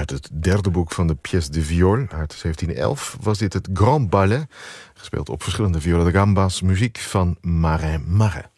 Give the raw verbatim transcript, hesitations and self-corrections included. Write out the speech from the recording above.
Uit het derde boek van de Pièce de Viol uit zeventienhonderdelf was dit het Grand Ballet, gespeeld op verschillende viola da gamba's, muziek van Marin Marais.